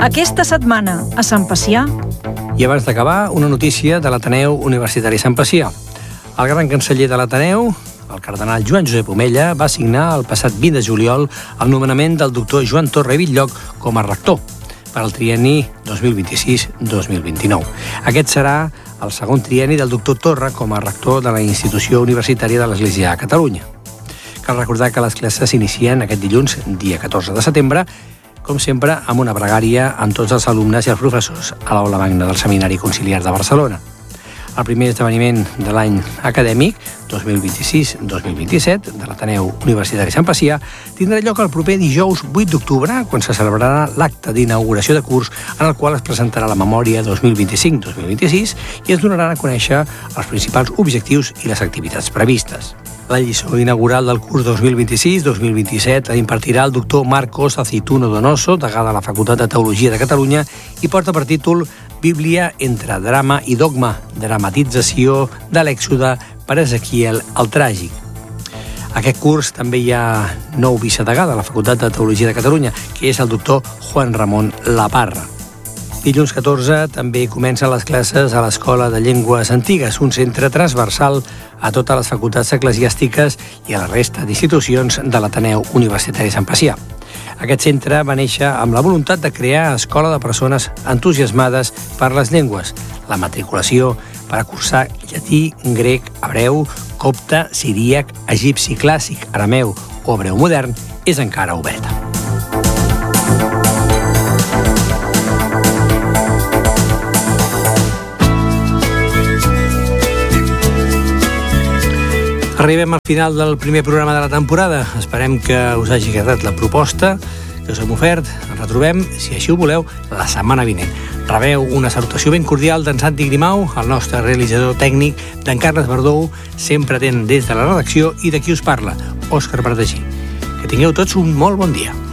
Aquesta setmana, a Sant Pacià... I abans d'acabar, una notícia de l'Ateneu Universitari Sant Pacià. El gran canceller de l'Ateneu, el cardenal Joan Josep Omella, va signar el passat 20 de juliol el nomenament del doctor Joan Torra i Bitlloch com a rector per al trienni 2026-2029. Aquest serà el segon trienni del doctor Torra com a rector de la institució universitària de l'Església a Catalunya. Cal recordar que les classes s'inicien aquest dilluns, dia 14 de setembre, com sempre, amb una pregària amb tots els alumnes i els professors a l'Aula Magna del Seminari Conciliar de Barcelona. El primer esdeveniment de l'any acadèmic 2026-2027 de l'Ateneu Universitari Sant Pacià tindrà lloc el proper dijous 8 d'octubre, quan se celebrarà l'acte d'inauguració de curs en el qual es presentarà la memòria 2025-2026 i es donaran a conèixer els principals objectius i les activitats previstes. La lliçó inaugural del curs 2026-2027 impartirà el doctor Marcos Aceituno Donoso, degà de la Facultat de Teologia de Catalunya, i porta per títol Bíblia entre drama i dogma, dramatització de l'Èxode per Ezequiel el Tràgic. Aquest curs també hi ha nou vicedegà de la Facultat de Teologia de Catalunya, que és el doctor Juan Ramon Laparra. Dilluns 14 també comencen les classes a l'Escola de Llengües Antigues, un centre transversal a totes les facultats eclesiàstiques i a la resta d'institucions de l'Ateneu Universitari Sant Pacià. Aquest centre va néixer amb la voluntat de crear escola de persones entusiasmades per les llengües. La matriculació per a cursar llatí, grec, hebreu, copte, siríac, egipci clàssic, arameu o hebreu modern és encara oberta. Arribem al final del primer programa de la temporada. Esperem que us hagi agradat la proposta que us hem ofert. Ens retrobem, si així ho voleu, la setmana vinent. Rebeu una salutació ben cordial d'en Santi Grimau, el nostre realitzador tècnic, d'en Carles Verdou, sempre atent des de la redacció, i de qui us parla, Òscar Bardagí. Que tingueu tots un molt bon dia.